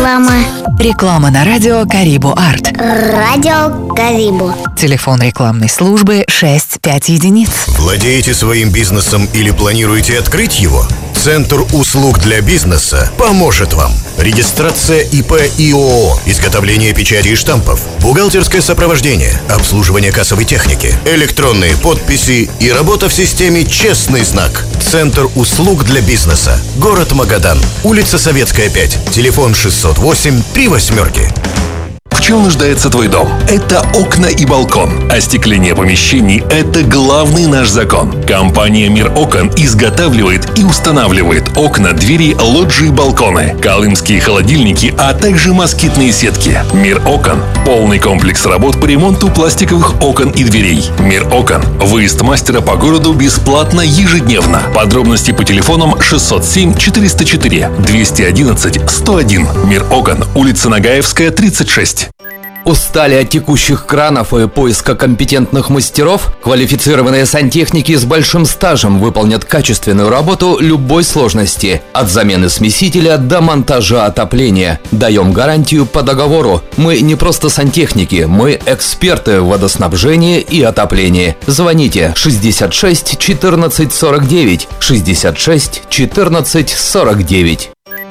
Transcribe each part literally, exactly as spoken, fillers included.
Реклама. Реклама на радио Карибу Арт. Радио Карибу. Телефон рекламной службы шесть пять единиц. Владеете своим бизнесом или планируете открыть его? Центр услуг для бизнеса поможет вам. Регистрация ИП и ООО, изготовление печати и штампов, бухгалтерское сопровождение, обслуживание кассовой техники, электронные подписи и работа в системе «Честный знак». Центр услуг для бизнеса. Город Магадан. Улица Советская, пять. Телефон шестьсот восемь три восьмерки. В чем нуждается твой дом? Это окна и балкон. Остекление помещений – это главный наш закон. Компания «Мир окон» изготавливает и устанавливает окна, двери, лоджии, балконы, колымские холодильники, а также москитные сетки. «Мир окон» – полный комплекс работ по ремонту пластиковых окон и дверей. «Мир окон» – выезд мастера по городу бесплатно ежедневно. Подробности по телефонам шестьсот семь четыреста четыре двести одиннадцать сто один. «Мир окон», улица Нагаевская, тридцать шесть. Устали от текущих кранов и поиска компетентных мастеров? Квалифицированные сантехники с большим стажем выполнят качественную работу любой сложности. От замены смесителя до монтажа отопления. Даем гарантию по договору. Мы не просто сантехники, мы эксперты в водоснабжении и отоплении. Звоните шестьдесят шесть четырнадцать сорок девять, шестьдесят шесть четырнадцать сорок девять.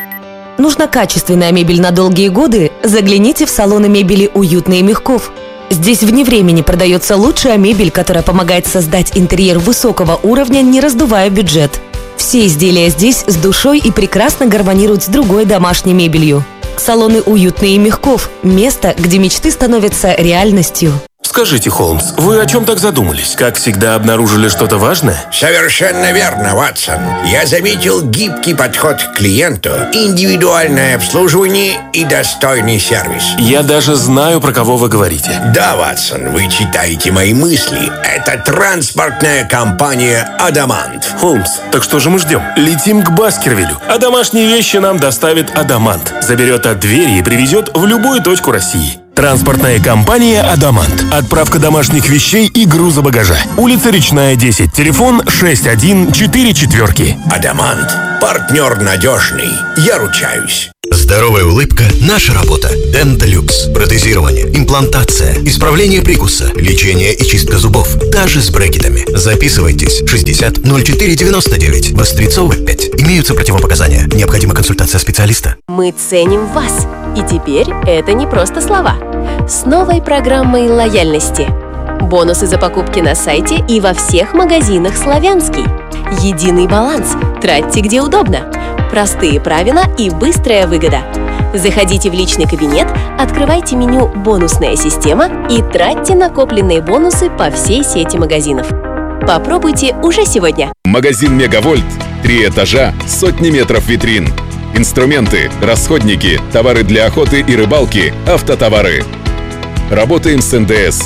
Нужна качественная мебель на долгие годы? Загляните в салоны мебели «Уютный» и «Мягков». Здесь вне времени продается лучшая мебель, которая помогает создать интерьер высокого уровня, не раздувая бюджет. Все изделия здесь с душой и прекрасно гармонируют с другой домашней мебелью. Салоны «Уютный» и «Мягков» – место, где мечты становятся реальностью. Скажите, Холмс, вы о чем так задумались? Как всегда, обнаружили что-то важное? Совершенно верно, Ватсон. Я заметил гибкий подход к клиенту, индивидуальное обслуживание и достойный сервис. Я даже знаю, про кого вы говорите. Да, Ватсон, вы читаете мои мысли. Это транспортная компания «Адамант». Холмс, так что же мы ждем? Летим к Баскервилю, а домашние вещи нам доставит «Адамант». Заберет от двери и привезет в любую точку России. Транспортная компания «Адамант». Отправка домашних вещей и груза багажа. Улица Речная, десять. Телефон шесть один четыре четыре. «Адамант». Партнер надежный. Я ручаюсь. Здоровая улыбка – наша работа. Денталюкс. Протезирование, имплантация, исправление прикуса, лечение и чистка зубов. Даже с брекетами. Записывайтесь. шестьдесят ноль четыре девяносто девять. Вострецова, пять. Имеются противопоказания. Необходима консультация специалиста. Мы ценим вас. И теперь это не просто слова. С новой программой лояльности. Бонусы за покупки на сайте и во всех магазинах «Славянский». Единый баланс. Тратьте где удобно. Простые правила и быстрая выгода. Заходите в личный кабинет, открывайте меню «Бонусная система» и тратьте накопленные бонусы по всей сети магазинов. Попробуйте уже сегодня. Магазин «Мегавольт». Три этажа, сотни метров витрин. Инструменты, расходники, товары для охоты и рыбалки, автотовары. Работаем с эн дэ эс.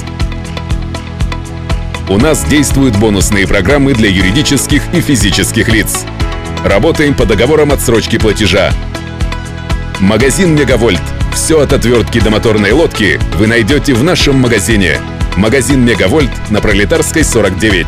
У нас действуют бонусные программы для юридических и физических лиц. Работаем по договорам отсрочки платежа. Магазин «Мегавольт». Все от отвертки до моторной лодки вы найдете в нашем магазине. Магазин «Мегавольт» на Пролетарской, сорок девять.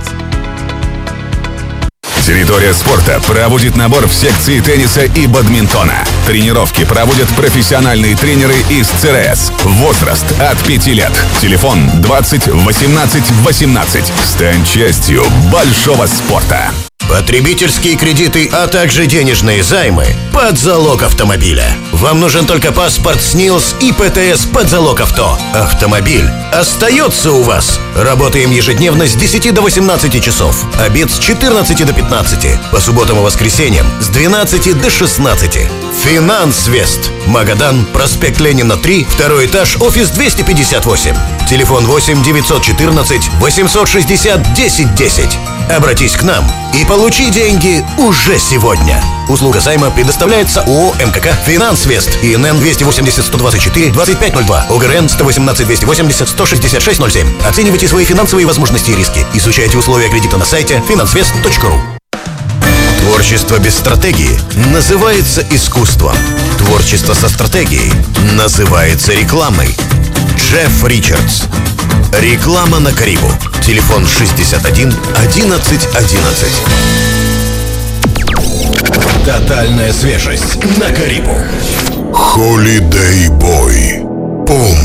Территория спорта проводит набор в секции тенниса и бадминтона. Тренировки проводят профессиональные тренеры из цэ эр эс. Возраст от пяти лет. Телефон двадцать восемнадцать восемнадцать. Стань частью большого спорта. Потребительские кредиты, а также денежные займы под залог автомобиля. Вам нужен только паспорт СНИЛС и пэ тэ эс под залог авто. Автомобиль остается у вас. Работаем ежедневно с десяти до восемнадцати часов. Обед с четырнадцати до пятнадцати. По субботам и воскресеньям с двенадцати до шестнадцати. Финансвест. Магадан, проспект Ленина, три, второй этаж, офис двести пятьдесят восемь. Телефон восемь девятьсот четырнадцать восемьсот шестьдесят десять десять. Обратись к нам и получи деньги уже сегодня. Услуга займа предоставляется ООО «МКК Финансвест» и эн эн двести восемьдесят сто двадцать четыре двадцать пять ноль два, ОГРН сто восемнадцать двести восемьдесят сто шестьдесят шесть ноль семь. Оценивайте свои финансовые возможности и риски. Изучайте условия кредита на сайте финансвест точка ру. Творчество без стратегии называется искусством. Творчество со стратегией называется рекламой. Джефф Ричардс. Реклама на Карибу. Телефон шестьдесят один одиннадцать одиннадцать. Тотальная свежесть на Карибу. Holiday Boy.